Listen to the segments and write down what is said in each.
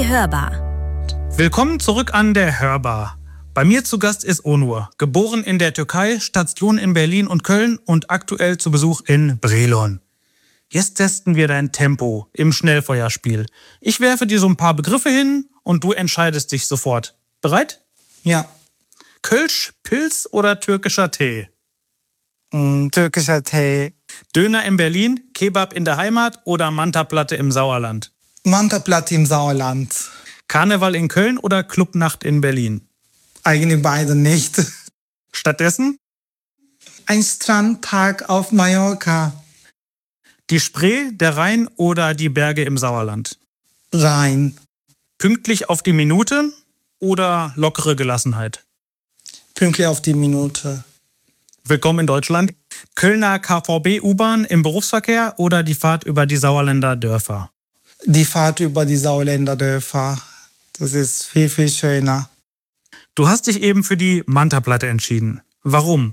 Hörbar. Willkommen zurück an der Hörbar. Bei mir zu Gast ist Onur, geboren in der Türkei, Station in Berlin und Köln und aktuell zu Besuch in Brilon. Jetzt testen wir dein Tempo im Schnellfeuerspiel. Ich werfe dir so ein paar Begriffe hin und du entscheidest dich sofort. Bereit? Ja. Kölsch, Pilz oder türkischer Tee? Türkischer Tee. Döner in Berlin, Kebab in der Heimat oder Mantaplatte im Sauerland? Mantaplatte im Sauerland. Karneval in Köln oder Clubnacht in Berlin? Eigentlich beide nicht. Stattdessen? Ein Strandtag auf Mallorca. Die Spree, der Rhein oder die Berge im Sauerland? Rhein. Pünktlich auf die Minute oder lockere Gelassenheit? Pünktlich auf die Minute. Willkommen in Deutschland. Kölner KVB-U-Bahn im Berufsverkehr oder die Fahrt über die Sauerländer Dörfer? Die Fahrt über die Sauerländer Dörfer. Das ist viel, viel schöner. Du hast dich eben für die Mantaplatte entschieden. Warum?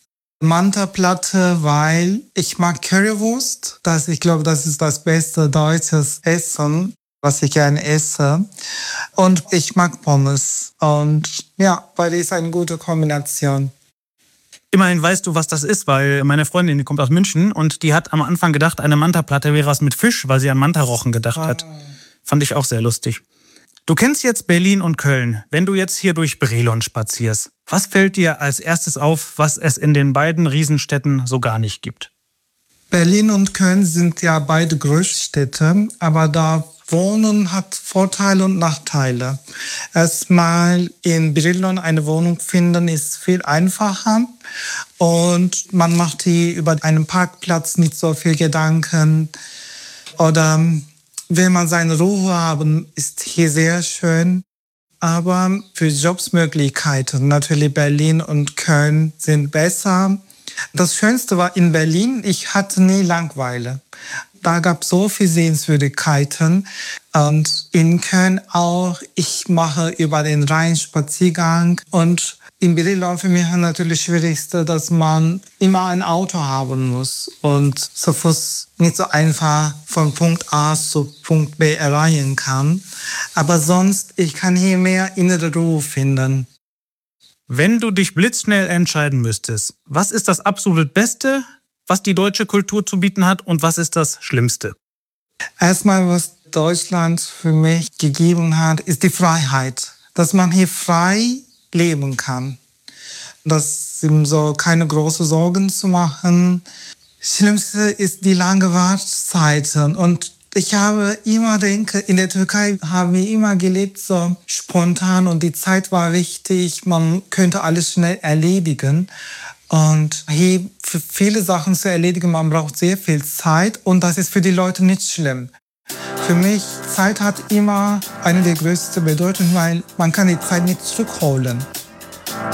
Mantaplatte, weil ich mag Currywurst. Ich glaube, das ist das beste deutsches Essen, was ich gerne esse. Und ich mag Pommes. Und ja, weil die ist eine gute Kombination. Immerhin weißt du, was das ist, weil meine Freundin, die kommt aus München und die hat am Anfang gedacht, eine Mantaplatte wäre was mit Fisch, weil sie an Mantarochen gedacht hat. Fand ich auch sehr lustig. Du kennst jetzt Berlin und Köln. Wenn du jetzt hier durch Brilon spazierst, was fällt dir als erstes auf, was es in den beiden Riesenstädten so gar nicht gibt? Berlin und Köln sind ja beide Großstädte, aber da Wohnen hat Vorteile und Nachteile. Erstmal in Brilon eine Wohnung finden ist viel einfacher und man macht die über einen Parkplatz nicht so viel Gedanken. Oder will man seine Ruhe haben, ist hier sehr schön. Aber für Jobsmöglichkeiten natürlich Berlin und Köln sind besser. Das Schönste war in Berlin, ich hatte nie Langeweile. Da gab es so viele Sehenswürdigkeiten. Und in Köln auch, ich mache über den Rhein Spaziergang. Und in Brilon für mich natürlich das Schwierigste, dass man immer ein Auto haben muss. Und zu Fuß nicht so einfach von Punkt A zu Punkt B erreichen kann. Aber sonst, ich kann hier mehr innere Ruhe finden. Wenn du dich blitzschnell entscheiden müsstest, was ist das absolut Beste, was die deutsche Kultur zu bieten hat und was ist das Schlimmste? Erstmal, was Deutschland für mich gegeben hat, ist die Freiheit. Dass man hier frei leben kann. Dass ihm so keine großen Sorgen zu machen. Schlimmste ist die lange Wartezeiten. Und ich habe immer in der Türkei haben wir immer gelebt, so spontan und die Zeit war wichtig. Man könnte alles schnell erledigen. Und hier für viele Sachen zu erledigen, man braucht sehr viel Zeit und das ist für die Leute nicht schlimm. Für mich, Zeit hat immer eine der größten Bedeutungen, weil man kann die Zeit nicht zurückholen.